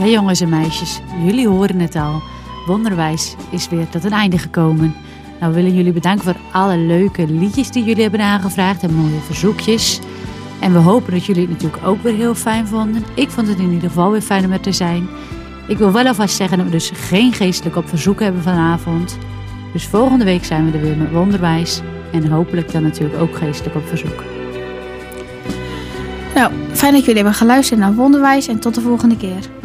Ja, jongens en meisjes, jullie horen het al. Wonderwijs is weer tot een einde gekomen. Nou, we willen jullie bedanken voor alle leuke liedjes die jullie hebben aangevraagd en mooie verzoekjes. En we hopen dat jullie het natuurlijk ook weer heel fijn vonden. Ik vond het in ieder geval weer fijn om er te zijn. Ik wil wel alvast zeggen dat we dus geen geestelijk op verzoek hebben vanavond. Dus volgende week zijn we er weer met Wonderwijs. En hopelijk dan natuurlijk ook geestelijk op verzoek. Nou, fijn dat jullie hebben geluisterd naar Wonderwijs en tot de volgende keer.